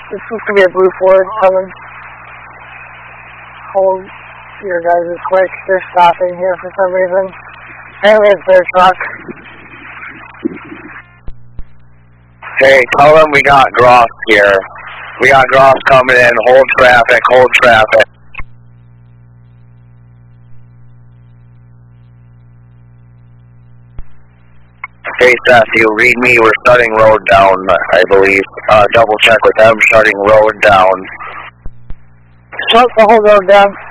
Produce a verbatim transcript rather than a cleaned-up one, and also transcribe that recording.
This is going to be a blue Ford coming. Hold your guys is quick. They're stopping here for some reason. Apparently it's their truck. Hey, tell them we got Gross here. We got Gross coming in. Hold traffic, hold traffic. Hey Seth, you read me, we're shutting road down, I believe. Uh, double check with them, shutting road down. Shut the whole road down.